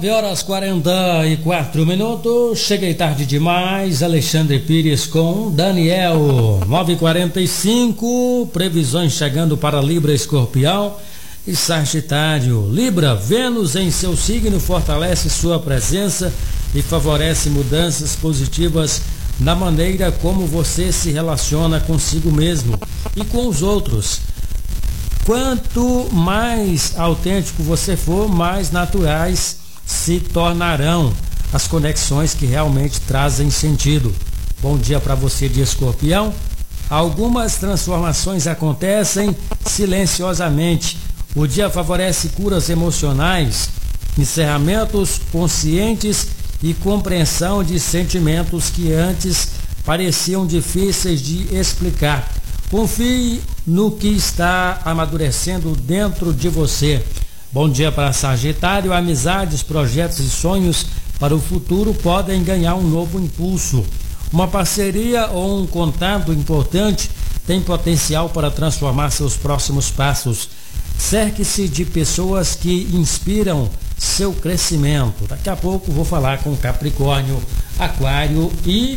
9h44. Cheguei tarde demais. Alexandre Pires com Daniel. 9h45. Previsões chegando para Libra, Escorpião e Sagitário. Libra, Vênus em seu signo fortalece sua presença e favorece mudanças positivas na maneira como você se relaciona consigo mesmo e com os outros. Quanto mais autêntico você for, mais naturais se tornarão as conexões que realmente trazem sentido. Bom dia para você de Escorpião. Algumas transformações acontecem silenciosamente. O dia favorece curas emocionais, encerramentos conscientes e compreensão de sentimentos que antes pareciam difíceis de explicar. Confie no que está amadurecendo dentro de você. Bom dia para Sagitário. Amizades, projetos e sonhos para o futuro podem ganhar um novo impulso. Uma parceria ou um contato importante tem potencial para transformar seus próximos passos. Cerque-se de pessoas que inspiram seu crescimento. Daqui a pouco vou falar com Capricórnio, Aquário e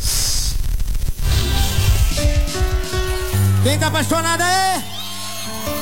Peixes. Quem tá apaixonado aí?